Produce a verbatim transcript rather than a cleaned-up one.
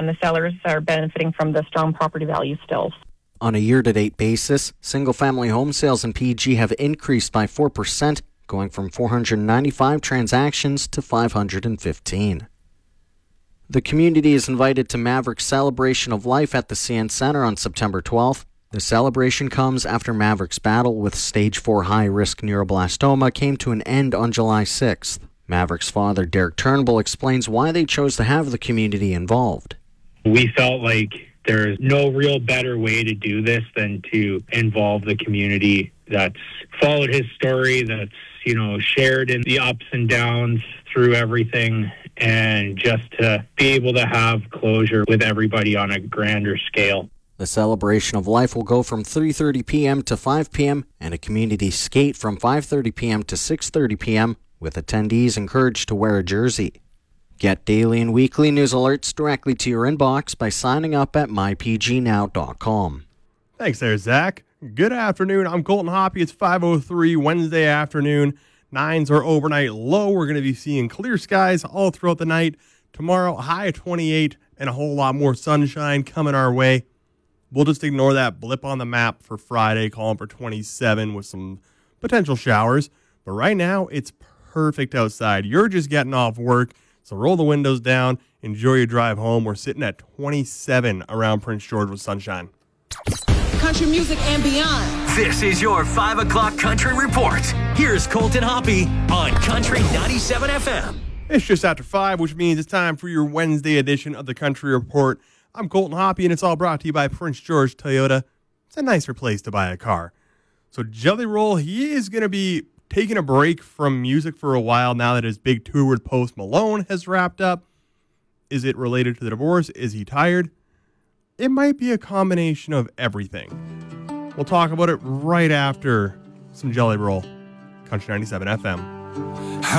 and the sellers are benefiting from the strong property value still. On a year-to-date basis, single-family home sales in P G have increased by four percent, going from four hundred ninety-five transactions to five hundred fifteen. The community is invited to Maverick's Celebration of Life at the C N Centre on September twelfth. The celebration comes after Maverick's battle with stage four high-risk neuroblastoma came to an end on July sixth. Maverick's father, Derek Turnbull, explains why they chose to have the community involved. We felt like there's no real better way to do this than to involve the community that's followed his story, that's, you know, shared in the ups and downs through everything, and just to be able to have closure with everybody on a grander scale. The Celebration of Life will go from three thirty p.m. to five p.m. and a community skate from five thirty p.m. to six thirty p.m. with attendees encouraged to wear a jersey. Get daily and weekly news alerts directly to your inbox by signing up at my p g now dot com. Thanks there, Zach. Good afternoon. I'm Colton Hoppy. It's five oh three Wednesday afternoon. Nines are overnight low. We're going to be seeing clear skies all throughout the night. Tomorrow, a high of twenty-eight and a whole lot more sunshine coming our way. We'll just ignore that blip on the map for Friday, calling for twenty-seven with some potential showers. But right now, it's perfect outside. You're just getting off work, so roll the windows down, enjoy your drive home. We're sitting at twenty-seven around Prince George with sunshine. Country music and beyond. This is your five o'clock Country Report. Here's Colton Hoppy on Country ninety-seven F M. It's just after five, which means it's time for your Wednesday edition of the Country Report. I'm Colton Hoppy, and it's all brought to you by Prince George Toyota. It's a nicer place to buy a car. So Jelly Roll, he is going to be taking a break from music for a while now that his big tour with Post Malone has wrapped up. Is it related to the divorce? Is he tired? It might be a combination of everything. We'll talk about it right after some Jelly Roll. Country ninety-seven F M.